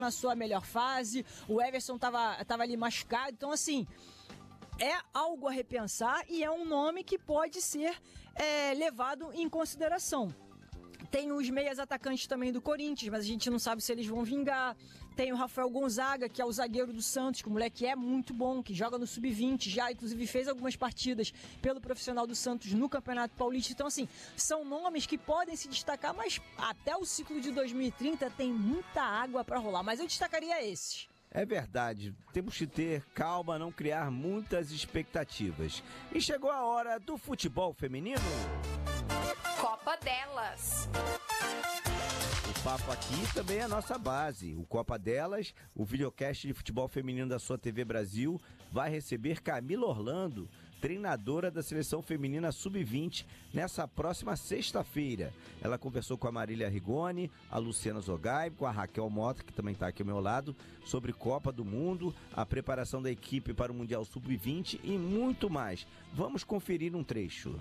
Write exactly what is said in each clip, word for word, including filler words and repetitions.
na sua melhor fase, o Everson tava, tava ali machucado, então assim, é algo a repensar e é um nome que pode ser é, levado em consideração. Tem os meias atacantes também do Corinthians, mas a gente não sabe se eles vão vingar. Tem o Rafael Gonzaga, que é o zagueiro do Santos, que o moleque é muito bom, que joga no sub vinte, já inclusive fez algumas partidas pelo profissional do Santos no Campeonato Paulista. Então assim, são nomes que podem se destacar, mas até o ciclo de dois mil e trinta tem muita água para rolar. Mas eu destacaria esses. É verdade, temos que ter calma, não criar muitas expectativas. E chegou a hora do futebol feminino. Copa Delas. O papo aqui também é a nossa base. O Copa Delas, o videocast de futebol feminino da sua T V Brasil, vai receber Camila Orlando, treinadora da seleção feminina sub vinte, nessa próxima sexta-feira. Ela conversou com a Marília Rigoni, a Luciana Zogai, com a Raquel Mota, que também está aqui ao meu lado, sobre Copa do Mundo, a preparação da equipe para o Mundial sub vinte e muito mais. Vamos conferir um trecho.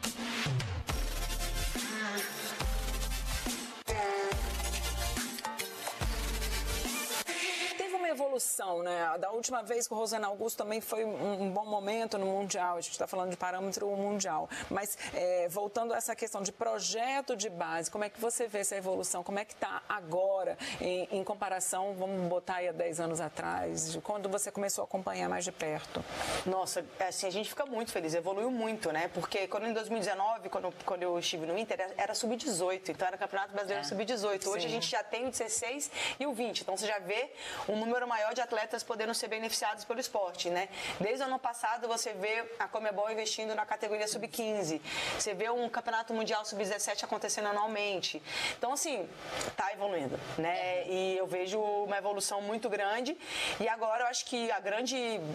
Evolução, né? Da última vez que o Rosana Augusto também foi um, um bom momento no Mundial, a gente está falando de parâmetro mundial, mas é, voltando a essa questão de projeto de base, como é que você vê essa evolução, como é que está agora em, em comparação, vamos botar aí há dez anos atrás, de quando você começou a acompanhar mais de perto? Nossa, assim, a gente fica muito feliz, evoluiu muito, né? Porque quando em dois mil e dezenove, quando, quando eu estive no Inter, era, era sub dezoito, então era Campeonato Brasileiro é. sub dezoito. Hoje Sim. a gente já tem o dezesseis e o vinte, então você já vê um número maior de atletas podendo ser beneficiados pelo esporte, né? Desde o ano passado você vê a Conmebol investindo na categoria sub quinze, você vê um campeonato mundial sub dezessete acontecendo anualmente. Então, assim, tá evoluindo, né? E eu vejo uma evolução muito grande e agora eu acho que a grande,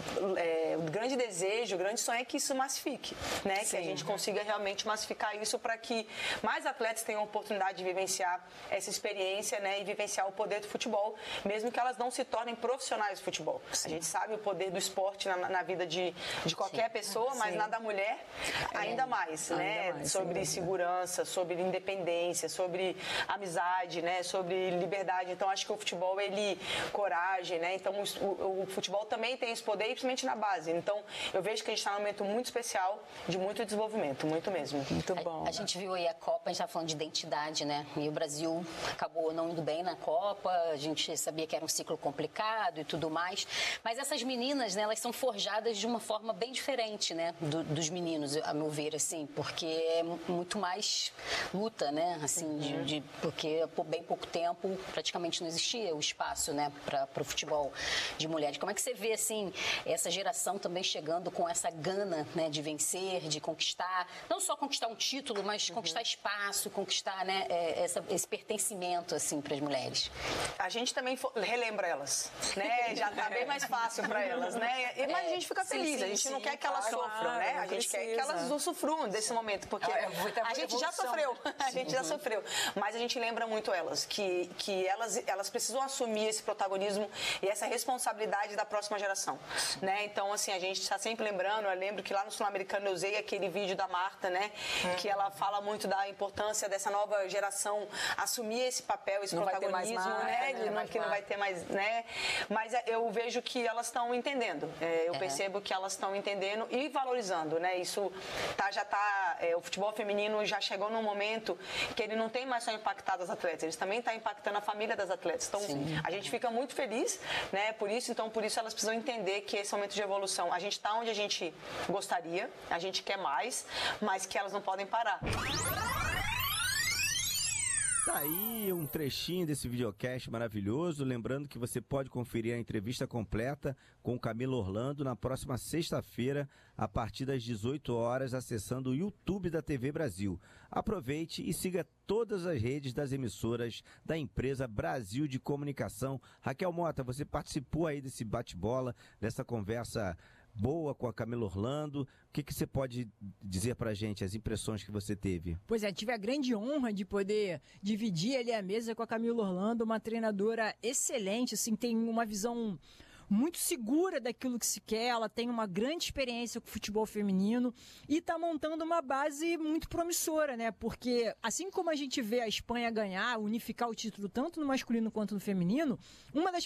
é, o grande desejo, o grande sonho é que isso massifique, né? Sim. Que a gente consiga realmente massificar isso para que mais atletas tenham a oportunidade de vivenciar essa experiência, né? E vivenciar o poder do futebol, mesmo que elas não se tornem profissionais de futebol. Sim. A gente sabe o poder do esporte na, na vida de, de qualquer Sim. pessoa, mas Sim. na da mulher ainda é. mais, ainda né? Mais, sobre segurança, sobre independência, sobre amizade, né? Sobre liberdade. Então acho que o futebol, ele, coragem, né? Então o, o, o futebol também tem esse poder, principalmente na base. Então eu vejo que a gente está num momento muito especial, de muito desenvolvimento, muito mesmo. Muito bom. A, a gente viu aí a Copa, a gente está falando de identidade, né? E o Brasil acabou não indo bem na Copa, a gente sabia que era um ciclo complicado e tudo mais, mas essas meninas, né, elas são forjadas de uma forma bem diferente, né, do, dos meninos, a meu ver, assim, porque é muito mais luta, né, assim, uhum. de, de, porque por bem pouco tempo praticamente não existia o espaço, né, para o futebol de mulheres. Como é que você vê, assim, essa geração também chegando com essa gana, né, de vencer, de conquistar, não só conquistar um título, mas uhum. conquistar espaço, conquistar, né, essa, esse pertencimento, assim, para as mulheres? A gente também relembra elas, né? Já tá bem mais fácil para elas, né? E, mas a gente fica feliz, sim, sim, a gente sim, não quer que elas claro, sofram, né? A gente precisa. Quer que elas usufruam desse momento, porque é, a gente já sofreu, a gente já sofreu, mas a gente lembra muito elas, que, que elas, elas precisam assumir esse protagonismo e essa responsabilidade da próxima geração, né? Então, assim, a gente está sempre lembrando, eu lembro que lá no Sul-Americano eu usei aquele vídeo da Marta, né? Hum. Que ela fala muito da importância dessa nova geração assumir esse papel, esse não protagonismo, Marta, né? né? Não, que não vai ter mais, né? Mas eu vejo que elas estão entendendo, é, eu é. percebo que elas estão entendendo e valorizando, né? Isso tá, já tá, é, o futebol feminino já chegou num momento que ele não tem mais só impactado as atletas, ele também está impactando a família das atletas. Então, Sim. a gente fica muito feliz, né? Por isso, então, por isso elas precisam entender que esse momento de evolução, a gente está onde a gente gostaria, a gente quer mais, mas que elas não podem parar. Tá aí um trechinho desse videocast maravilhoso, lembrando que você pode conferir a entrevista completa com Camila Orlando na próxima sexta-feira, a partir das dezoito horas, acessando o YouTube da T V Brasil. Aproveite e siga todas as redes das emissoras da empresa Brasil de Comunicação. Raquel Mota, você participou aí desse bate-bola, dessa conversa boa com a Camila Orlando. O que, que você pode dizer pra gente, as impressões que você teve? Pois é, tive a grande honra de poder dividir ali a mesa com a Camila Orlando, uma treinadora excelente, assim, tem uma visão muito segura daquilo que se quer, ela tem uma grande experiência com o futebol feminino e está montando uma base muito promissora, né? Porque assim como a gente vê a Espanha ganhar, unificar o título tanto no masculino quanto no feminino, uma das